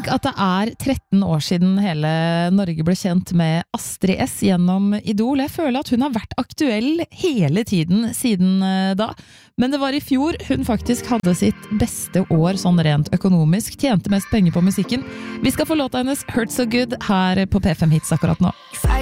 Tenk at det 13 år siden hele Norge ble kjent med Astrid S gjennom Idol. Jeg føler at hun har vært aktuell hele tiden siden da. Men det var i fjor hun faktisk hadde sitt beste år sånn rent økonomisk, tjente mest penger på musikken. Vi skal få låta hennes Hurt So Good her på P5 Hits akkurat nå.